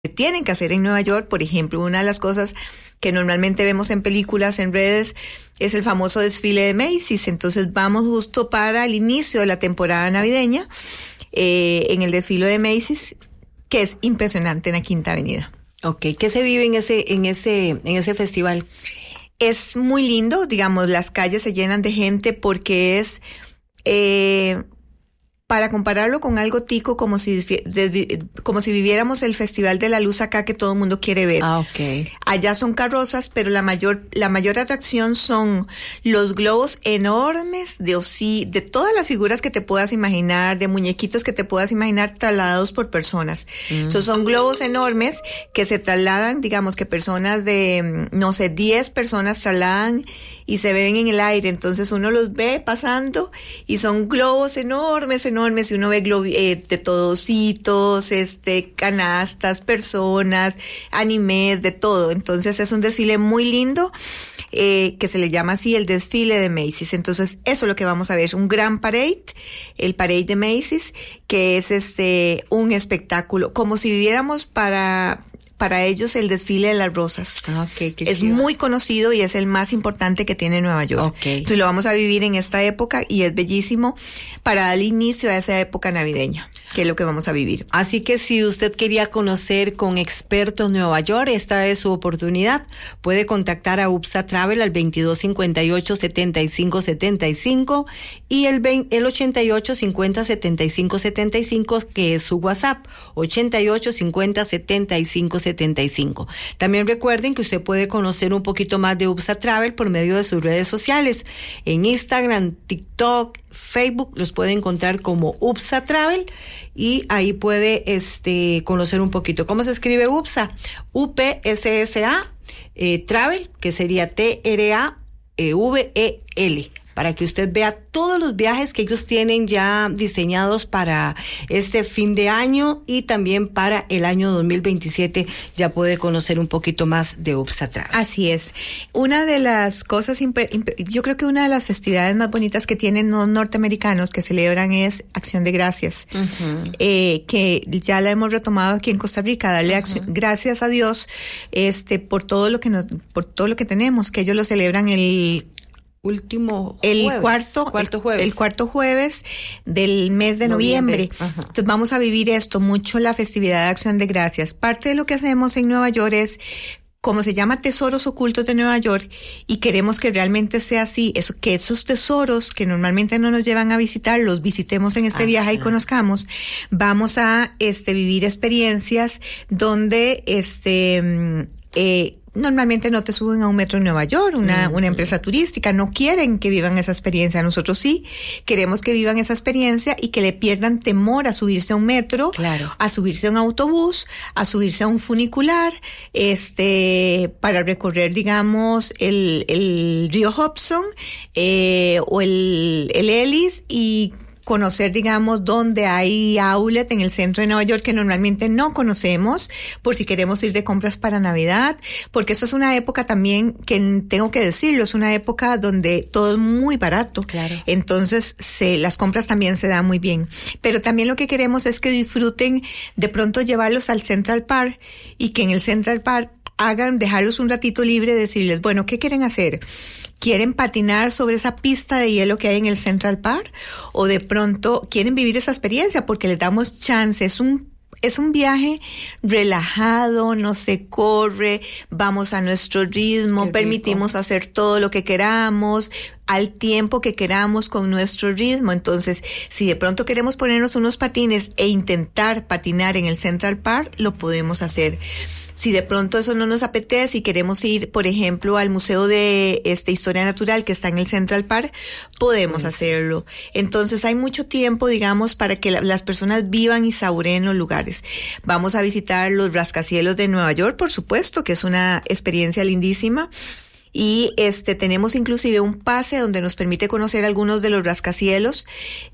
tienen que hacer en Nueva York. Por ejemplo, una de las cosas que normalmente vemos en películas, en redes, es el famoso desfile de Macy's. Entonces vamos justo para el inicio de la temporada navideña, en el desfile de Macy's, que es impresionante en la Quinta Avenida. Okay, ¿qué se vive en ese festival? Es muy lindo, digamos, las calles se llenan de gente porque es, para compararlo con algo tico, como si viviéramos el Festival de la Luz acá, que todo el mundo quiere ver. Okay. Allá son carrozas, pero la mayor atracción son los globos enormes de todas las figuras que te puedas imaginar, de muñequitos que te puedas imaginar, trasladados por personas. Entonces son globos enormes que se trasladan, digamos que personas de, 10 personas trasladan y se ven en el aire. Entonces uno los ve pasando y son globos enormes, y uno ve de todositos, canastas, personas, animes, de todo. Entonces es un desfile muy lindo, que se le llama así el desfile de Macy's. Entonces eso es lo que vamos a ver, un gran parade, el parade de Macy's, que es un espectáculo, como si viviéramos para ellos el desfile de las rosas. Okay, es chido. Muy conocido y es el más importante que tiene Nueva York. Okay. Entonces lo vamos a vivir en esta época y es bellísimo para dar inicio a esa época navideña, que es lo que vamos a vivir. Así que si usted quería conocer con expertos Nueva York, esta es su oportunidad. Puede contactar a UPSA Travel al 2258-7575 y el 8850-7575, que es su WhatsApp, 8850-7575. También recuerden que usted puede conocer un poquito más de UPSA Travel por medio de sus redes sociales. En Instagram, TikTok, Facebook los puede encontrar como UPSA Travel y ahí puede conocer un poquito. ¿Cómo se escribe UPSA? UPSSA Travel, que sería TRAVEL, para que usted vea todos los viajes que ellos tienen ya diseñados para este fin de año y también para el año 2027. Ya puede conocer un poquito más de UPSA Travel. Así es. Una de las cosas, yo creo que una de las festividades más bonitas que tienen los norteamericanos que celebran es Acción de Gracias, que ya la hemos retomado aquí en Costa Rica, darle gracias a Dios por todo lo que tenemos, que ellos lo celebran el cuarto jueves del mes de noviembre. Entonces vamos a vivir mucho la festividad de Acción de Gracias. Parte de lo que hacemos en Nueva York es, como se llama Tesoros Ocultos de Nueva York, y queremos que realmente sea así, que esos tesoros que normalmente no nos llevan a visitar, los visitemos en este viaje y conozcamos. Vamos a vivir experiencias donde normalmente no te suben a un metro en Nueva York, una empresa turística, no quieren que vivan esa experiencia. Nosotros sí queremos que vivan esa experiencia y que le pierdan temor a subirse a un metro, claro, a subirse a un autobús, a subirse a un funicular, para recorrer, digamos, el río Hudson, o el Ellis, y conocer, digamos, dónde hay outlet en el centro de Nueva York que normalmente no conocemos, por si queremos ir de compras para Navidad, porque esto es una época también que, tengo que decirlo, es una época donde todo es muy barato. Claro. Entonces las compras también se dan muy bien. Pero también lo que queremos es que disfruten, de pronto llevarlos al Central Park, y que en el Central Park dejarlos un ratito libre, decirles, bueno, ¿qué quieren hacer? ¿Quieren patinar sobre esa pista de hielo que hay en el Central Park? ¿O de pronto quieren vivir esa experiencia? Porque les damos chance. Es un viaje relajado, no se corre, vamos a nuestro ritmo, permitimos hacer todo lo que queramos, al tiempo que queramos, con nuestro ritmo. Entonces, si de pronto queremos ponernos unos patines e intentar patinar en el Central Park, lo podemos hacer. Si de pronto eso no nos apetece y queremos ir, por ejemplo, al Museo de Historia Natural que está en el Central Park, podemos hacerlo. Entonces hay mucho tiempo, digamos, para que las personas vivan y saboreen los lugares. Vamos a visitar los rascacielos de Nueva York, por supuesto, que es una experiencia lindísima. Y tenemos inclusive un pase donde nos permite conocer algunos de los rascacielos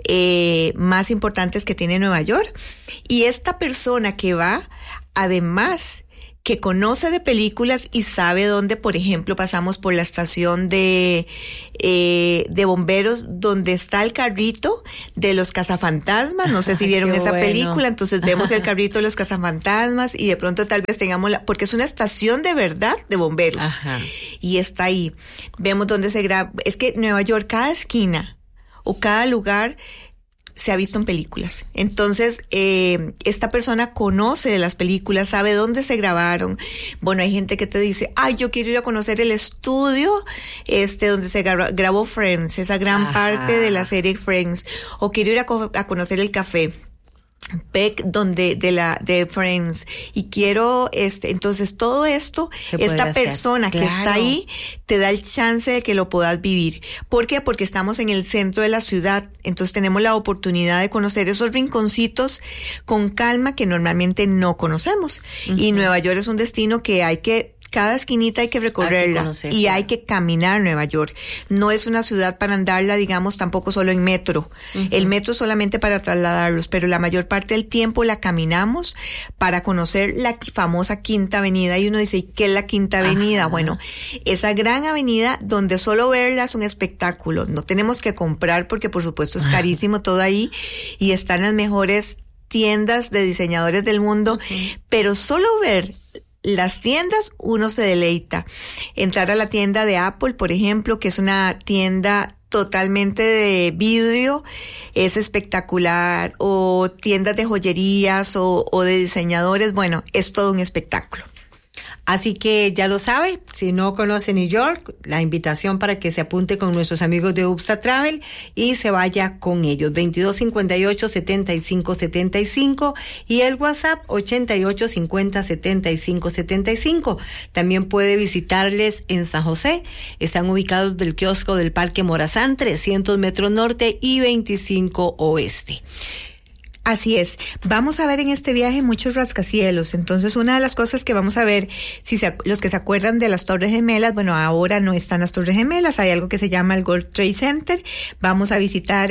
más importantes que tiene Nueva York. Y esta persona que va, además que conoce de películas y sabe dónde, por ejemplo, pasamos por la estación de bomberos donde está el carrito de los cazafantasmas. No sé si vieron esa película. Entonces vemos el carrito de los cazafantasmas y de pronto tal vez tengamos porque es una estación de verdad de bomberos. Ajá. Y está ahí. Vemos dónde se graba. Es que Nueva York, cada esquina o cada lugar se ha visto en películas. Entonces, esta persona conoce de las películas, sabe dónde se grabaron. Bueno, hay gente que te dice, ay, yo quiero ir a conocer el estudio donde se grabó Friends, esa gran parte de la serie Friends. O quiero ir a conocer el café Beck de Friends, y quiero entonces todo esto, esta persona que está ahí te da el chance de que lo puedas vivir. ¿Por qué? Porque estamos en el centro de la ciudad, entonces tenemos la oportunidad de conocer esos rinconcitos con calma que normalmente no conocemos. Y Nueva York es un destino que cada esquinita hay que recorrerla y hay que caminar Nueva York. No es una ciudad para andarla, digamos, tampoco solo en metro. El metro es solamente para trasladarlos, pero la mayor parte del tiempo la caminamos para conocer la famosa Quinta Avenida. Y uno dice, ¿y qué es la Quinta Avenida? Bueno, esa gran avenida donde solo verla es un espectáculo. No tenemos que comprar porque, por supuesto, es carísimo todo ahí y están las mejores tiendas de diseñadores del mundo, pero solo ver las tiendas, uno se deleita. Entrar a la tienda de Apple, por ejemplo, que es una tienda totalmente de vidrio, es espectacular. O tiendas de joyerías o de diseñadores, bueno, es todo un espectáculo. Así que ya lo sabe, si no conoce New York, la invitación para que se apunte con nuestros amigos de UPSA Travel y se vaya con ellos. 2258-7575 y el WhatsApp 8850-7575. También puede visitarles en San José. Están ubicados del kiosco del Parque Morazán, 300 metros norte y 25 oeste. Así es. Vamos a ver en este viaje muchos rascacielos. Entonces, una de las cosas que vamos a ver, los que se acuerdan de las Torres Gemelas, bueno, ahora no están las Torres Gemelas, hay algo que se llama el World Trade Center. Vamos a visitar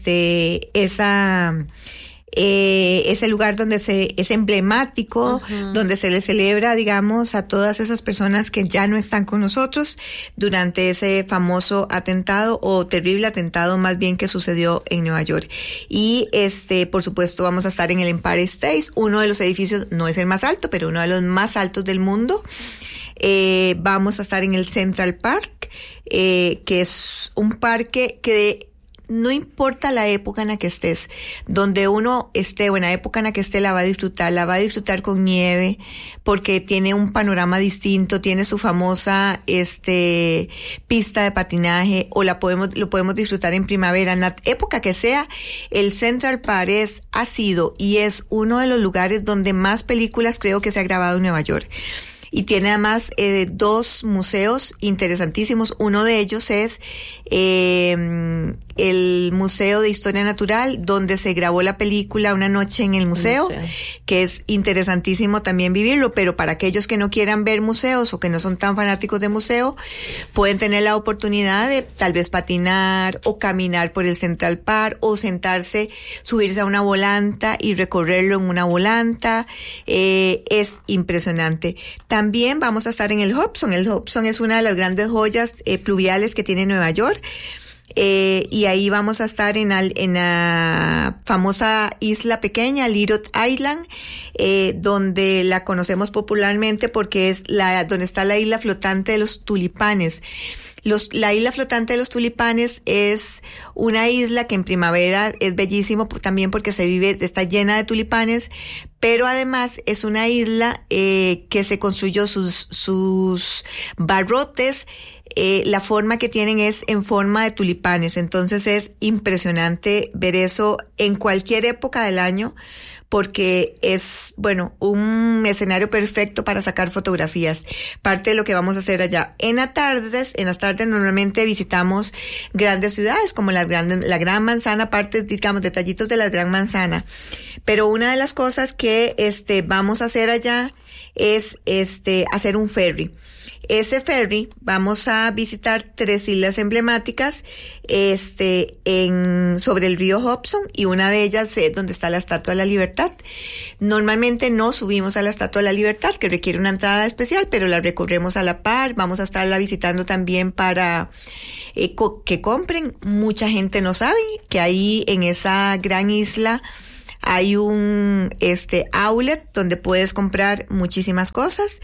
ese lugar donde es emblemático, donde se le celebra, digamos, a todas esas personas que ya no están con nosotros durante ese famoso atentado, o terrible atentado más bien, que sucedió en Nueva York. Y por supuesto, vamos a estar en el Empire State, uno de los edificios, no es el más alto, pero uno de los más altos del mundo. Vamos a estar en el Central Park, que es un parque que no importa la época en la que estés, donde uno esté o en la época en la que esté, la va a disfrutar con nieve, porque tiene un panorama distinto, tiene su famosa pista de patinaje, o lo podemos disfrutar en primavera, en la época que sea. El Central Park ha sido y es uno de los lugares donde más películas creo que se ha grabado en Nueva York. Y tiene además dos museos interesantísimos. Uno de ellos es el Museo de Historia Natural, donde se grabó la película Una noche en el museo, que es interesantísimo también vivirlo, pero para aquellos que no quieran ver museos o que no son tan fanáticos de museo, pueden tener la oportunidad de tal vez patinar o caminar por el Central Park, o sentarse, subirse a una volanta y recorrerlo en una volanta. Es impresionante. También vamos a estar en el Hudson. El Hudson es una de las grandes joyas pluviales que tiene Nueva York. Y ahí vamos a estar en la famosa isla pequeña, Little Island, donde la conocemos popularmente porque es donde está la isla flotante de los tulipanes. La isla flotante de los tulipanes es una isla que en primavera es bellísimo también porque está llena de tulipanes, pero además es una isla que se construyó sus barrotes. La forma que tienen es en forma de tulipanes, entonces es impresionante ver eso en cualquier época del año, porque es, bueno, un escenario perfecto para sacar fotografías. Parte de lo que vamos a hacer allá. En las tardes normalmente visitamos grandes ciudades como la Gran Manzana, partes, digamos, detallitos de la Gran Manzana. Pero una de las cosas que vamos a hacer allá es hacer un ferry. Ese ferry, vamos a visitar 3 islas emblemáticas sobre el río Hudson, y una de ellas es donde está la Estatua de la Libertad. Libertad. Normalmente no subimos a la Estatua de la Libertad, que requiere una entrada especial, pero la recorremos a la par. Vamos a estarla visitando también para que compren. Mucha gente no sabe que ahí en esa gran isla hay un outlet donde puedes comprar muchísimas cosas,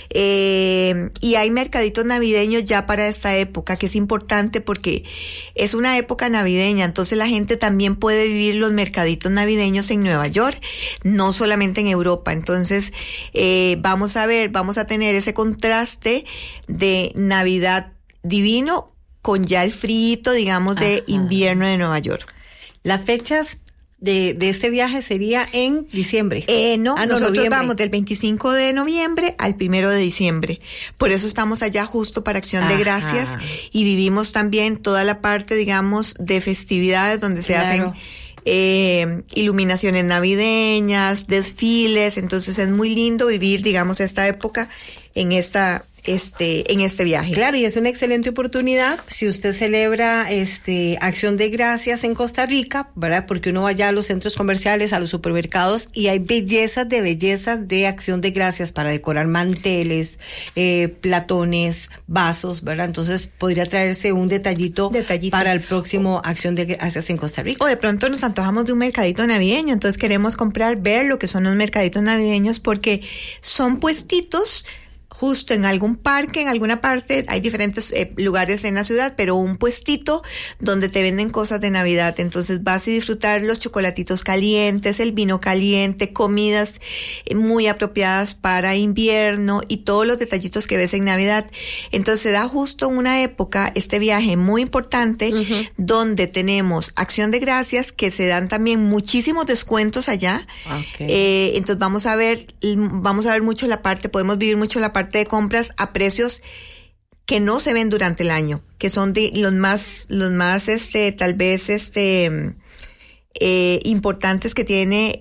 y hay mercaditos navideños ya para esta época, que es importante porque es una época navideña, entonces la gente también puede vivir los mercaditos navideños en Nueva York, no solamente en Europa. Entonces vamos a tener ese contraste de Navidad divino con ya el frío, digamos, de invierno de Nueva York. Las fechas de este viaje sería en diciembre. Nosotros noviembre. Vamos del 25 de noviembre al 1 de diciembre. Por eso estamos allá justo para Acción de Gracias, y vivimos también toda la parte, digamos, de festividades donde se hacen iluminaciones navideñas, desfiles. Entonces es muy lindo vivir, digamos, esta época en este viaje. Claro, y es una excelente oportunidad si usted celebra Acción de Gracias en Costa Rica, ¿verdad? Porque uno va allá a los centros comerciales, a los supermercados, y hay bellezas de Acción de Gracias para decorar manteles, platones, vasos, ¿verdad? Entonces podría traerse un detallito para el próximo Acción de Gracias en Costa Rica. O de pronto nos antojamos de un mercadito navideño, entonces queremos ver lo que son los mercaditos navideños, porque son puestitos justo en algún parque, en alguna parte. Hay diferentes lugares en la ciudad, pero un puestito donde te venden cosas de Navidad. Entonces vas a disfrutar los chocolatitos calientes, el vino caliente, comidas muy apropiadas para invierno y todos los detallitos que ves en Navidad. Entonces se da justo en una época, este viaje muy importante, donde tenemos Acción de Gracias, que se dan también muchísimos descuentos allá. Entonces vamos a ver mucho la parte, podemos vivir mucho la parte de compras a precios que no se ven durante el año, que son de los más tal vez importantes que tiene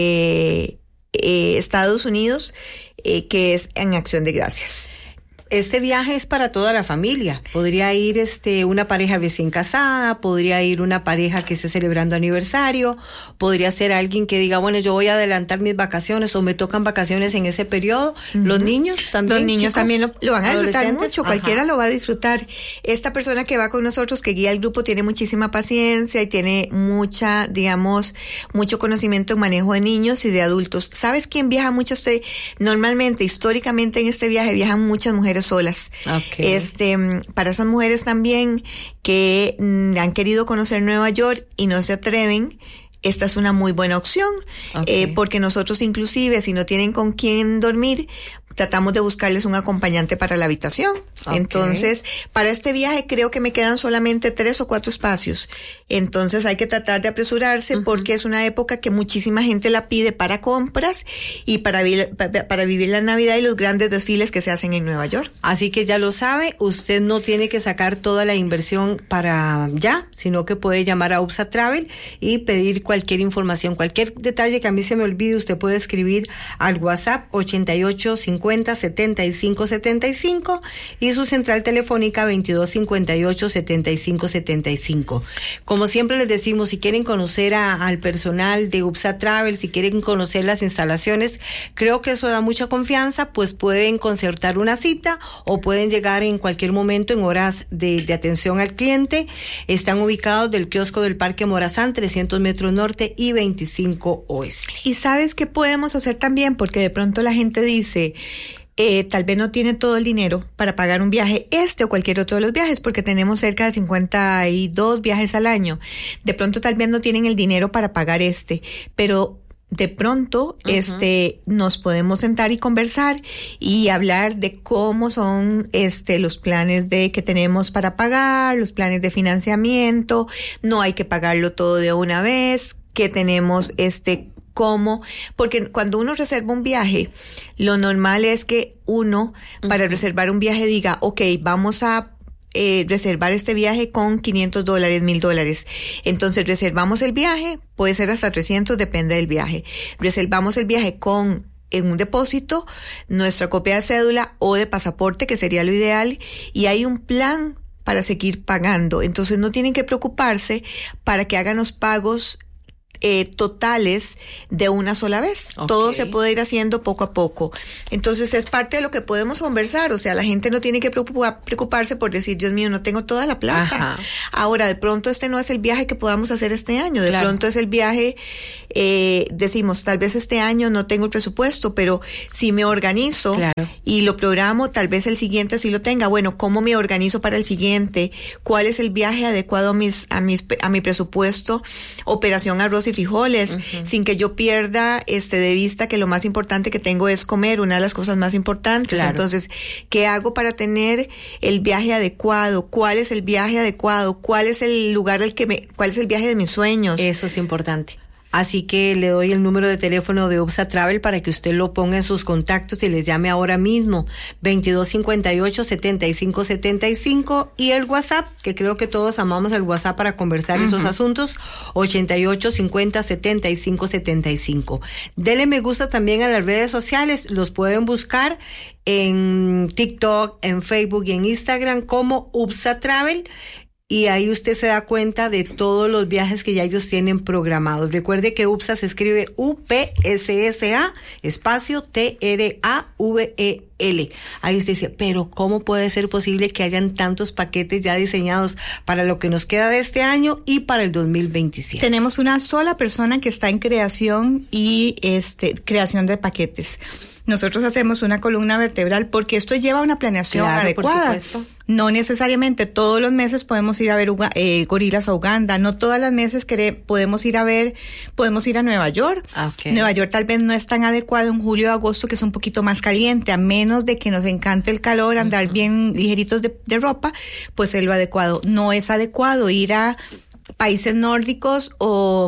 Estados Unidos, que es en Acción de Gracias. Este viaje es para toda la familia. Podría ir una pareja recién casada, podría ir una pareja que esté celebrando aniversario, podría ser alguien que diga, bueno, yo voy a adelantar mis vacaciones o me tocan vacaciones en ese periodo. Los niños también. Los niños, chicos, también lo van a disfrutar mucho. Ajá. Cualquiera lo va a disfrutar. Esta persona que va con nosotros, que guía el grupo, tiene muchísima paciencia y tiene mucho conocimiento en manejo de niños y de adultos. ¿Sabes quién viaja mucho? Normalmente, históricamente en este viaje viajan muchas mujeres solas. Para esas mujeres también que han querido conocer Nueva York y no se atreven, esta es una muy buena opción, porque nosotros inclusive, si no tienen con quién dormir, tratamos de buscarles un acompañante para la habitación. Entonces, para este viaje creo que me quedan solamente 3 o 4 espacios. Entonces hay que tratar de apresurarse, porque es una época que muchísima gente la pide para compras y para vivir la Navidad y los grandes desfiles que se hacen en Nueva York. Así que ya lo sabe, usted no tiene que sacar toda la inversión para ya, sino que puede llamar a UPSA Travel y pedir cualquier información, cualquier detalle que a mí se me olvide, usted puede escribir al WhatsApp 8850-7575 y su central telefónica 2258-7575. Como siempre les decimos, si quieren conocer al personal de UPSA Travel, si quieren conocer las instalaciones, creo que eso da mucha confianza, pues pueden concertar una cita o pueden llegar en cualquier momento en horas de atención al cliente. Están ubicados del kiosco del Parque Morazán, 300 metros norte y 25 oeste. ¿Y sabes qué podemos hacer también? Porque de pronto la gente dice, tal vez no tiene todo el dinero para pagar un viaje, o cualquier otro de los viajes, porque tenemos cerca de 52 viajes al año. De pronto tal vez no tienen el dinero para pagar pero de pronto nos podemos sentar y conversar y hablar de cómo son los planes que tenemos para pagar, los planes de financiamiento. No hay que pagarlo todo de una vez, que tenemos cómo, porque cuando uno reserva un viaje, lo normal es que uno, para reservar un viaje, diga, vamos a reservar este viaje con $500, $1,000. Entonces reservamos el viaje, puede ser hasta 300, depende del viaje. Reservamos el viaje en un depósito, nuestra copia de cédula o de pasaporte, que sería lo ideal, y hay un plan para seguir pagando. Entonces no tienen que preocuparse para que hagan los pagos totales de una sola vez. Okay. Todo se puede ir haciendo poco a poco. Entonces es parte de lo que podemos conversar. O sea, la gente no tiene que preocuparse por decir, Dios mío, no tengo toda la plata. Ajá. Ahora, de pronto este no es el viaje que podamos hacer este año. De pronto es el viaje, decimos, tal vez este año no tengo el presupuesto, pero si me organizo y lo programo, tal vez el siguiente sí lo tenga. Bueno, ¿cómo me organizo para el siguiente? ¿Cuál es el viaje adecuado a mi presupuesto? Operación arroz y frijoles, sin que yo pierda de vista que lo más importante que tengo es comer, una de las cosas más importantes. Entonces, ¿qué hago para tener el viaje adecuado? ¿Cuál es el viaje adecuado? ¿Cuál es el lugar cuál es el viaje de mis sueños? Eso es importante. Así que le doy el número de teléfono de UPSA Travel para que usted lo ponga en sus contactos y les llame ahora mismo, 2258-7575, y el WhatsApp, que creo que todos amamos el WhatsApp para conversar esos asuntos, 8850-7575. Dele me gusta también a las redes sociales, los pueden buscar en TikTok, en Facebook y en Instagram como UPSA Travel. Y ahí usted se da cuenta de todos los viajes que ya ellos tienen programados. Recuerde que UPSA se escribe UPSSA, espacio TRAVEL. Ahí usted dice, pero ¿cómo puede ser posible que hayan tantos paquetes ya diseñados para lo que nos queda de este año y para el 2027? Tenemos una sola persona que está en creación y creación de paquetes. Nosotros hacemos una columna vertebral porque esto lleva una planeación adecuada. Por supuesto. No necesariamente todos los meses podemos ir a ver gorilas a Uganda, no todas las meses podemos ir a Nueva York. Okay. Nueva York tal vez no es tan adecuado en julio o agosto, que es un poquito más caliente, a menos de que nos encante el calor, andar bien ligeritos de ropa, pues es lo adecuado. No es adecuado ir a países nórdicos o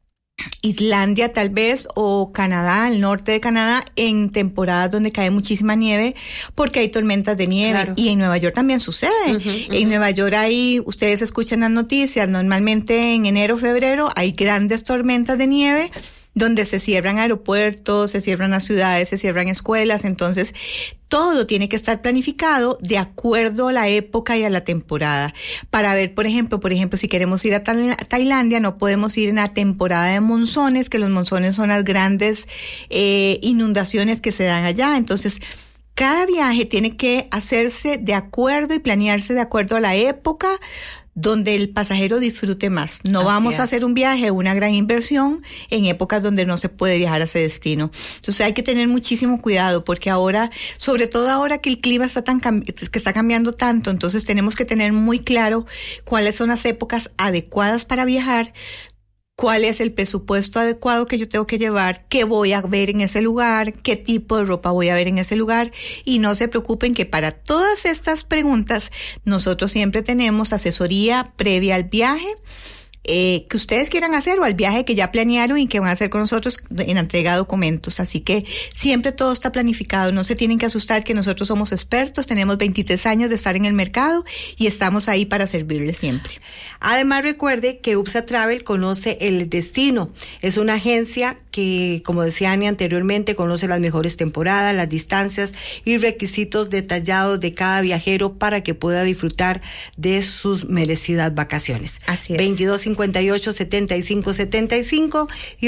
Islandia tal vez, o Canadá, el norte de Canadá, en temporadas donde cae muchísima nieve, porque hay tormentas de nieve. Y en Nueva York también sucede. En Nueva York ustedes escuchan las noticias, normalmente en enero, febrero hay grandes tormentas de nieve, donde se cierran aeropuertos, se cierran las ciudades, se cierran escuelas. Entonces, todo tiene que estar planificado de acuerdo a la época y a la temporada. Para ver, por ejemplo, si queremos ir a Tailandia, no podemos ir en la temporada de monzones, que los monzones son las grandes inundaciones que se dan allá. Entonces, cada viaje tiene que hacerse de acuerdo y planearse de acuerdo a la época donde el pasajero disfrute más. No vamos a hacer un viaje, una gran inversión en épocas donde no se puede viajar a ese destino. Entonces hay que tener muchísimo cuidado, porque ahora, sobre todo ahora que el clima está cambiando tanto, entonces tenemos que tener muy claro cuáles son las épocas adecuadas para viajar, cuál es el presupuesto adecuado que yo tengo que llevar, qué voy a ver en ese lugar, qué tipo de ropa voy a ver en ese lugar. Y no se preocupen que para todas estas preguntas nosotros siempre tenemos asesoría previa al viaje que ustedes quieran hacer, o al viaje que ya planearon y que van a hacer con nosotros en la entrega de documentos. Así que siempre todo está planificado. No se tienen que asustar, que nosotros somos expertos, tenemos 23 años de estar en el mercado y estamos ahí para servirles siempre. Además, recuerde que UPSA Travel conoce el destino. Es una agencia que, como decía Ani anteriormente, conoce las mejores temporadas, las distancias y requisitos detallados de cada viajero para que pueda disfrutar de sus merecidas vacaciones. Así es. 2258-7575 y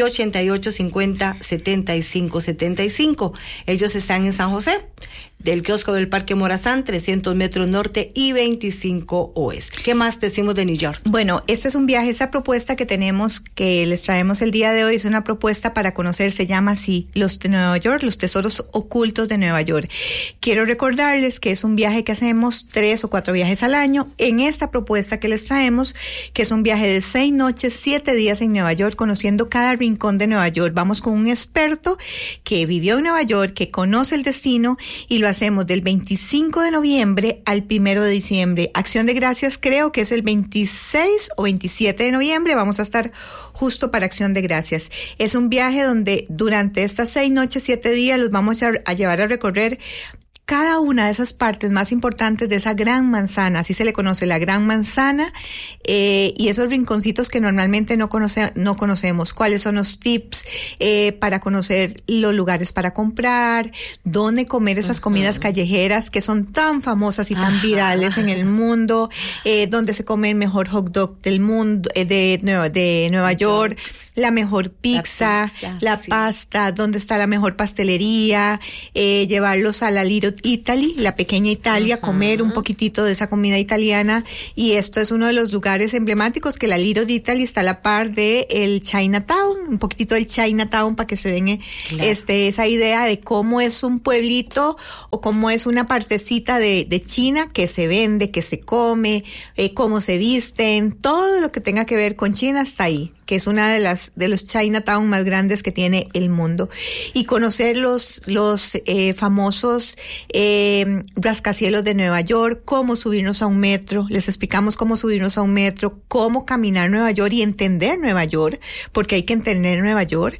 8850-7575. Ellos están en San José, del kiosco del Parque Morazán, 300 metros norte y 25 oeste. ¿Qué más decimos de New York? Bueno, este es un viaje, esa propuesta que tenemos, que les traemos el día de hoy, es una propuesta para conocer, se llama así, los de Nueva York, los tesoros ocultos de Nueva York. Quiero recordarles que es un viaje que hacemos 3 o 4 viajes al año. En esta propuesta que les traemos, que es un viaje de 6 noches, 7 días en Nueva York, conociendo cada rincón de Nueva York. Vamos con un experto que vivió en Nueva York, que conoce el destino, y lo hacemos del 25 de noviembre al 1 de diciembre. Acción de Gracias creo que es el 26 o 27 de noviembre. Vamos a estar justo para Acción de Gracias. Es un viaje donde durante estas 6 noches, 7 días los vamos a llevar a recorrer cada una de esas partes más importantes de esa gran manzana, así se le conoce, la gran manzana, y esos rinconcitos que normalmente no conocemos. ¿Cuáles son los tips para conocer los lugares para comprar? ¿Dónde comer esas comidas callejeras que son tan famosas y tan virales en el mundo? ¿Dónde se come el mejor hot dog del mundo, de Nueva York? La mejor pizza, la pasta, dónde está la mejor pastelería, llevarlos a la Little Italy, la pequeña Italia, comer un poquitito de esa comida italiana. Y esto es uno de los lugares emblemáticos, que la Little Italy está a la par de el Chinatown, un poquitito del Chinatown, para que se den esa idea de cómo es un pueblito o cómo es una partecita de China que se vende, que se come, cómo se visten, todo lo que tenga que ver con China está ahí, que es una de los Chinatown más grandes que tiene el mundo. Y conocer los famosos rascacielos de Nueva York, cómo subirnos a un metro. Les explicamos cómo subirnos a un metro, cómo caminar Nueva York y entender Nueva York, porque hay que entender Nueva York.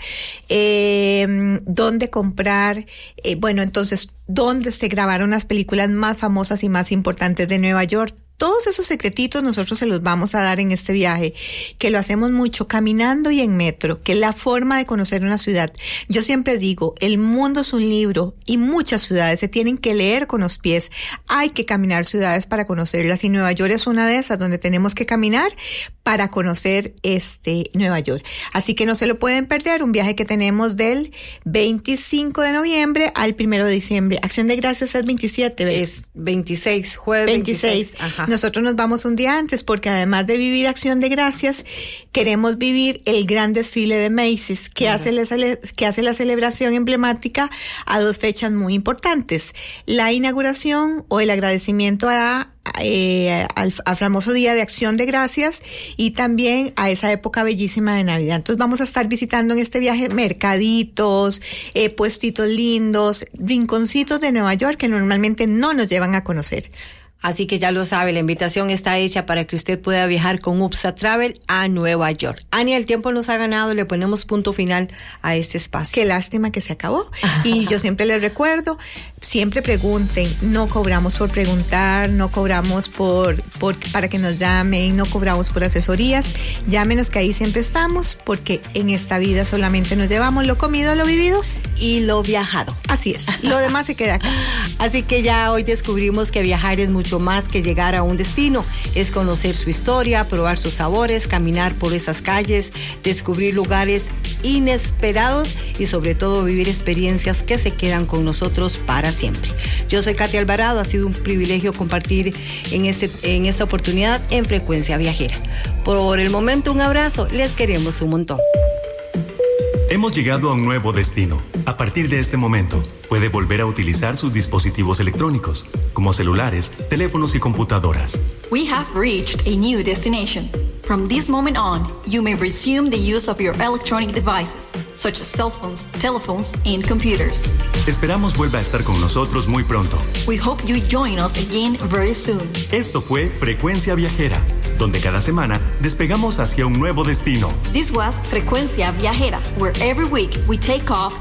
Dónde comprar, entonces, dónde se grabaron las películas más famosas y más importantes de Nueva York. Todos esos secretitos nosotros se los vamos a dar en este viaje, que lo hacemos mucho caminando y en metro, que es la forma de conocer una ciudad. Yo siempre digo, el mundo es un libro y muchas ciudades se tienen que leer con los pies. Hay que caminar ciudades para conocerlas, y Nueva York es una de esas donde tenemos que caminar para conocer Nueva York. Así que no se lo pueden perder, un viaje que tenemos del 25 de noviembre al 1 de diciembre. Acción de Gracias es 27, ¿ves? Es 26, jueves 26. Ajá. Nosotros nos vamos un día antes, porque además de vivir Acción de Gracias, queremos vivir el gran desfile de Macy's, que hace la celebración emblemática a dos fechas muy importantes: la inauguración o el agradecimiento al famoso Día de Acción de Gracias, y también a esa época bellísima de Navidad. Entonces vamos a estar visitando en este viaje mercaditos, puestitos lindos, rinconcitos de Nueva York que normalmente no nos llevan a conocer. Así que ya lo sabe, la invitación está hecha para que usted pueda viajar con UPSA Travel a Nueva York. Ani, el tiempo nos ha ganado, le ponemos punto final a este espacio. Qué lástima que se acabó. Y yo siempre les recuerdo, siempre pregunten, no cobramos por preguntar, no cobramos para que nos llamen, no cobramos por asesorías. Llámenos, que ahí siempre estamos, porque en esta vida solamente nos llevamos lo comido, lo vivido y lo viajado. Así es, lo demás se queda acá. Así que ya hoy descubrimos que viajar es mucho más que llegar a un destino, es conocer su historia, probar sus sabores, caminar por esas calles, descubrir lugares inesperados y sobre todo vivir experiencias que se quedan con nosotros para siempre. Yo soy Katia Alvarado, ha sido un privilegio compartir en esta oportunidad en Frecuencia Viajera. Por el momento, un abrazo, les queremos un montón. Hemos llegado a un nuevo destino. A partir de este momento, puede volver a utilizar sus dispositivos electrónicos, como celulares, teléfonos y computadoras. We have reached a new destination. From this moment on, you may resume the use of your electronic devices, such as cell phones, telephones, and computers. Esperamos vuelva a estar con nosotros muy pronto. We hope you join us again very soon. Esto fue Frecuencia Viajera, donde cada semana despegamos hacia un nuevo destino. This was Frecuencia Viajera, where every week we take off